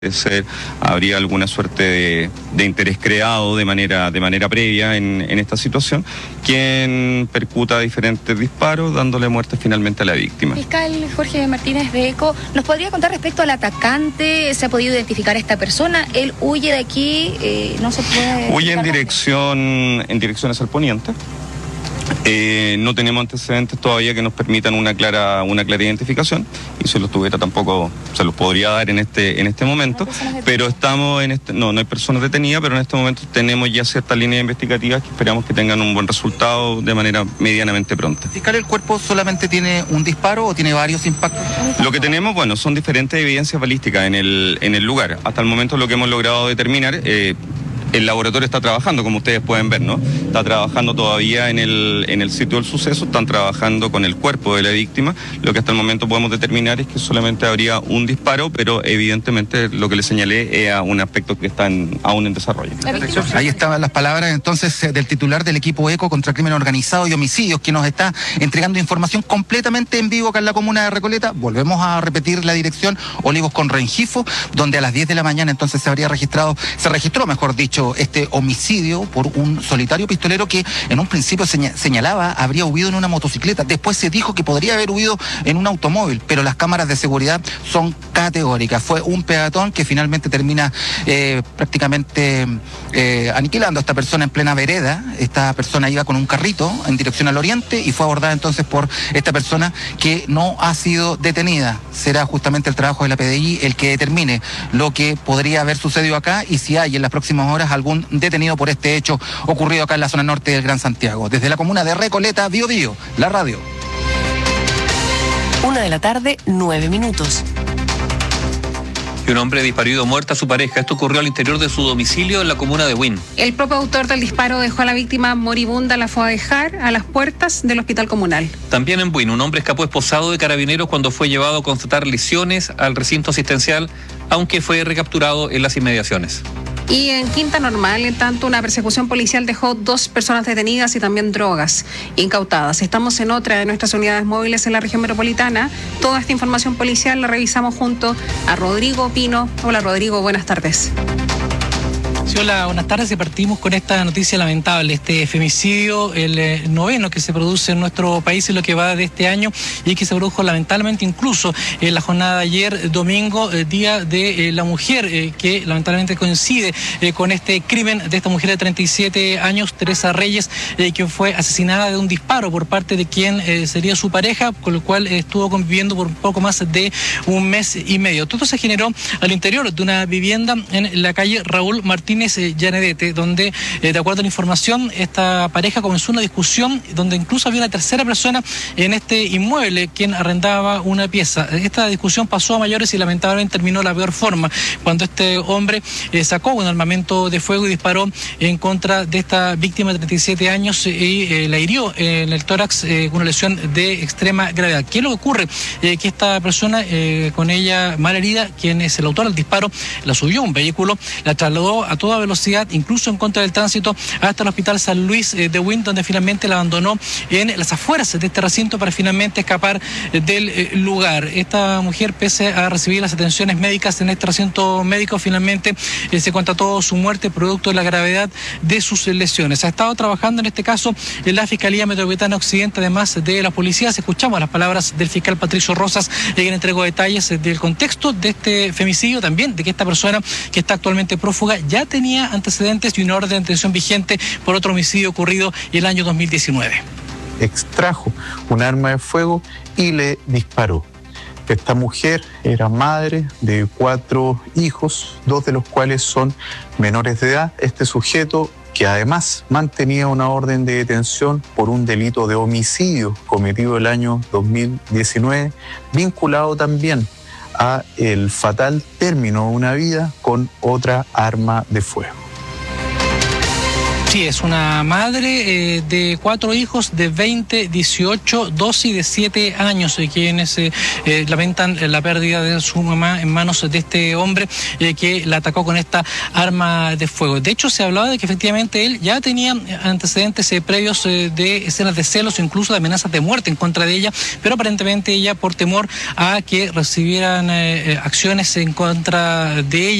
Habría alguna suerte de interés creado de manera previa en esta situación, quien percuta diferentes disparos, dándole muerte finalmente a la víctima. Fiscal Jorge Martínez de ECO, ¿nos podría contar respecto al atacante? ¿Se ha podido identificar a esta persona? ¿Él huye de aquí? ¿No se puede...? Huye en dirección hacia el poniente. No tenemos antecedentes todavía que nos permitan una clara identificación, y si los tuviera tampoco se los podría dar en este momento, pero estamos no hay personas detenidas, pero en este momento tenemos ya ciertas líneas investigativas que esperamos que tengan un buen resultado de manera medianamente pronta. Fiscal, ¿el cuerpo solamente tiene un disparo o tiene varios impactos? Lo que tenemos, son diferentes evidencias balísticas en el lugar. Hasta el momento lo que hemos logrado determinar, el laboratorio está trabajando, como ustedes pueden ver, ¿no? Está trabajando todavía en el sitio del suceso, están trabajando con el cuerpo de la víctima. Lo que hasta el momento podemos determinar es que solamente habría un disparo, pero evidentemente lo que les señalé es un aspecto que está aún en desarrollo. Ahí estaban las palabras entonces del titular del equipo ECO contra crimen organizado y homicidios, que nos está entregando información completamente en vivo acá en la comuna de Recoleta. Volvemos a repetir la dirección: Olivos con Rengifo, donde a las 10 de la mañana entonces se registró, mejor dicho, este homicidio por un solitario pistolero que en un principio señalaba habría huido en una motocicleta. Después se dijo que podría haber huido en un automóvil, pero las cámaras de seguridad son categóricas. Fue un peatón que finalmente termina prácticamente aniquilando a esta persona en plena vereda. Esta persona iba con un carrito en dirección al oriente y fue abordada entonces por esta persona, que no ha sido detenida. Será justamente el trabajo de la PDI el que determine lo que podría haber sucedido acá y si hay en las próximas horas algún detenido por este hecho ocurrido acá en la zona norte del Gran Santiago. Desde la comuna de Recoleta, Bío Bío, la radio. 1:09 p.m. Y un hombre disparó y dio muerte a su pareja. Esto ocurrió al interior de su domicilio en la comuna de Huin. El propio autor del disparo dejó a la víctima moribunda, la fue a dejar a las puertas del hospital comunal. También en Huin, un hombre escapó esposado de carabineros cuando fue llevado a constatar lesiones al recinto asistencial, aunque fue recapturado en las inmediaciones. Y en Quinta Normal, en tanto, una persecución policial dejó 2 personas detenidas y también drogas incautadas. Estamos en otra de nuestras unidades móviles en la región metropolitana. Toda esta información policial la revisamos junto a Rodrigo Pino. Hola Rodrigo, buenas tardes. Sí, hola, buenas tardes. Y partimos con esta noticia lamentable, este femicidio, el 9º que se produce en nuestro país en lo que va de este año, y que se produjo lamentablemente incluso en la jornada de ayer, domingo, Día de la Mujer, que lamentablemente coincide con este crimen de esta mujer de 37 años, Teresa Reyes, quien fue asesinada de un disparo por parte de quien sería su pareja, con lo cual estuvo conviviendo por un poco más de un mes y medio. Todo se generó al interior de una vivienda en la calle Raúl Martínez Llanedete, donde de acuerdo a la información, esta pareja comenzó una discusión donde incluso había una tercera persona en este inmueble quien arrendaba una pieza. Esta discusión pasó a mayores y lamentablemente terminó de la peor forma, cuando este hombre sacó un armamento de fuego y disparó en contra de esta víctima de 37 años y la hirió en el tórax con una lesión de extrema gravedad. ¿Qué es lo que ocurre? Que esta persona, con ella mal herida, quien es el autor del disparo, la subió a un vehículo, la trasladó a toda velocidad, incluso en contra del tránsito, hasta el hospital San Luis de Huin, donde finalmente la abandonó en las afueras de este recinto para finalmente escapar del lugar. Esta mujer, pese a recibir las atenciones médicas en este recinto médico, finalmente se constató su muerte producto de la gravedad de sus lesiones. Ha estado trabajando en este caso en la Fiscalía Metropolitana Occidente, además de las policías. Escuchamos las palabras del fiscal Patricio Rosas, quien entregó detalles del contexto de este femicidio, también de que esta persona, que está actualmente prófuga, ya tenía antecedentes y una orden de detención vigente por otro homicidio ocurrido el año 2019. Extrajo un arma de fuego y le disparó. Esta mujer era madre de 4 hijos, 2 de los cuales son menores de edad. Este sujeto, que además mantenía una orden de detención por un delito de homicidio cometido el año 2019, vinculado también a el fatal término de una vida con otra arma de fuego. Sí, es una madre de 4 hijos de 20, 18, 12 y de 7 años, quienes lamentan la pérdida de su mamá en manos de este hombre que la atacó con esta arma de fuego. De hecho, se hablaba de que efectivamente él ya tenía antecedentes previos de escenas de celos o incluso de amenazas de muerte en contra de ella, pero aparentemente ella, por temor a que recibieran acciones en contra de ella,